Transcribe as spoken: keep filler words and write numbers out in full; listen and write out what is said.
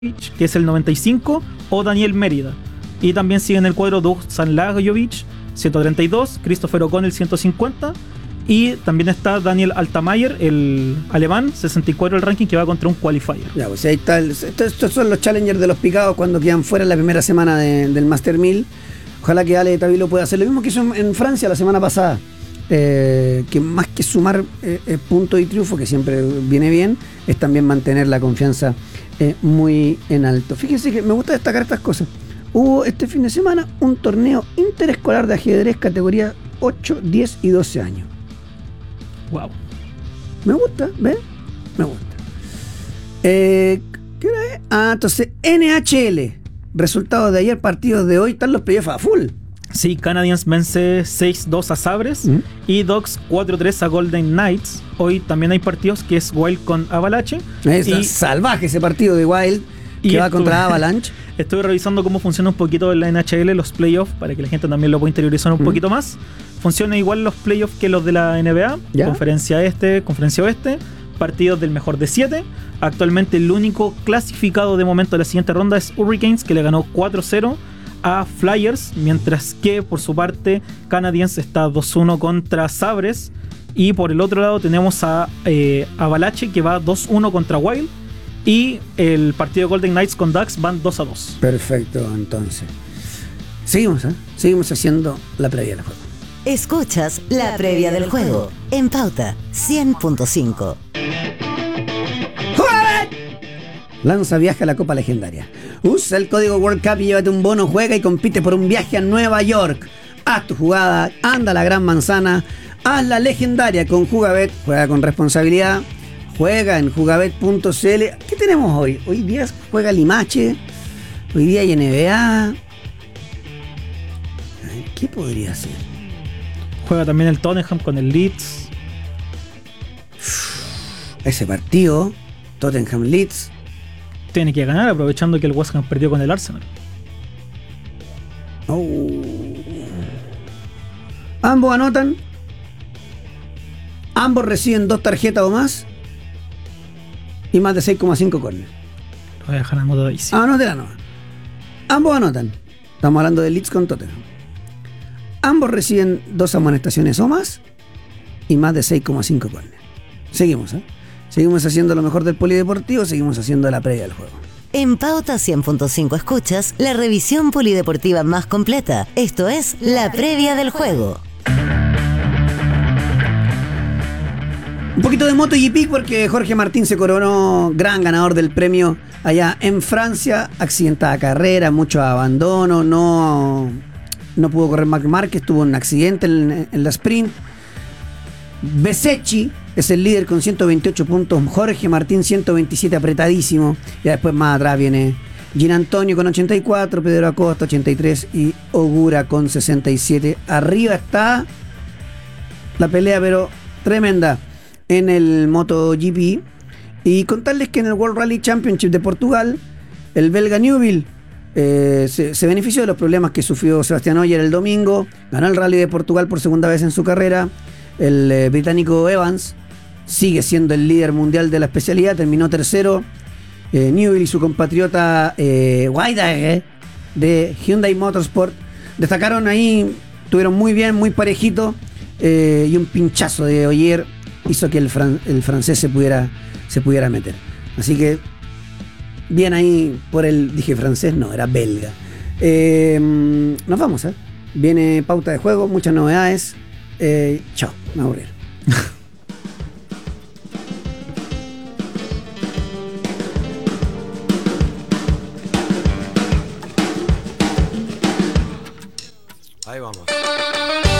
que es el noventa y cinco, o Daniel Mérida. Y también sigue en el cuadro Dusan Lajovic, ciento treinta y dos, Christopher O'Connell, ciento cincuenta, y también está Daniel Altmaier, el alemán, sesenta y cuatro el ranking, que va contra un qualifier. Ya, pues ahí está. El, estos, estos son los challengers de los picados cuando quedan fuera en la primera semana de, del Master mil. Ojalá que Ale Tavilo pueda hacer lo mismo que hizo en, en Francia la semana pasada. Eh, que más que sumar eh, eh, puntos y triunfo, que siempre viene bien, es también mantener la confianza eh, muy en alto. Fíjense que me gusta destacar estas cosas. Hubo este fin de semana un torneo interescolar de ajedrez categoría ocho, diez y doce años. Wow. Me gusta, ¿ven? Me gusta. Eh, ¿Qué hora es? Ah, entonces, N H L. Resultados de ayer, partidos de hoy, están los playoffs a full. Sí, Canadiens vence seis dos a Sabres, ¿Mm? y Dogs cuatro tres a Golden Knights. Hoy también hay partidos que es Wild con Avalanche. Es y, salvaje ese partido de Wild que va estuve, contra Avalanche. Estoy revisando cómo funciona un poquito en la N H L los playoffs para que la gente también lo pueda interiorizar un ¿Mm? poquito más. Funcionan igual los playoffs que los de la N B A, ¿Ya? Conferencia Este, Conferencia Oeste, partidos del mejor de siete. Actualmente el único clasificado de momento de la siguiente ronda es Hurricanes, que le ganó cuatro cero a Flyers, mientras que por su parte Canadiens está dos uno contra Sabres, y por el otro lado tenemos a eh, Avalanche, que va dos uno contra Wild, y el partido de Golden Knights con Ducks van dos a dos. Perfecto, entonces seguimos, ¿eh? seguimos haciendo la previa del juego. Escuchas la previa del juego en Pauta cien punto cinco. Lanza viaje a la Copa Legendaria. Usa el código World Cup y llévate un bono, juega y compite por un viaje a Nueva York. Haz tu jugada, anda a la Gran Manzana, haz la legendaria con Jugabet, juega con responsabilidad, juega en jugabet punto c l. ¿Qué tenemos hoy? Hoy día juega Limache, hoy día hay N B A. ¿Qué podría ser? Juega también el Tottenham con el Leeds. Ese partido, Tottenham Leeds, tiene que ganar, aprovechando que el West Ham perdió con el Arsenal. Oh. Ambos anotan. Ambos reciben dos tarjetas o más. Y más de seis coma cinco corners. Lo voy a dejar anotadísimo. Ah, no te la no. Ambos anotan. Estamos hablando de Leeds con Tottenham. Ambos reciben dos amonestaciones o más. Y más de seis coma cinco corners. Seguimos, ¿eh? Seguimos haciendo lo mejor del polideportivo, seguimos haciendo la previa del juego. En Pauta cien punto cinco escuchas la revisión polideportiva más completa. Esto es la previa del juego. Un poquito de MotoGP porque Jorge Martín se coronó gran ganador del premio allá en Francia. Accidentada carrera, mucho abandono, no, no pudo correr Marc Márquez, tuvo un accidente en, en la sprint. Bezzecchi es el líder con ciento veintiocho puntos, Jorge Martín ciento veintisiete, apretadísimo. Y después más atrás viene Gin Antonio con ochenta y cuatro, Pedro Acosta ochenta y tres y Ogura con sesenta y siete. Arriba está la pelea, pero tremenda en el MotoGP. Y contarles que en el World Rally Championship de Portugal, el belga Newville eh, se, se benefició de los problemas que sufrió Sebastián Ogier el domingo. Ganó el Rally de Portugal por segunda vez en su carrera. El eh, británico Evans sigue siendo el líder mundial de la especialidad, terminó tercero. eh, Newville y su compatriota eh, Wydage de Hyundai Motorsport destacaron ahí, estuvieron muy bien, muy parejito, eh, y un pinchazo de Ogier hizo que el, fran- el francés se pudiera, se pudiera meter. Así que bien ahí por el, dije francés, no, era belga. Eh, nos vamos, ¿eh? Viene pauta de juego, muchas novedades. Eh, chao, me aburrí. Ahí vamos.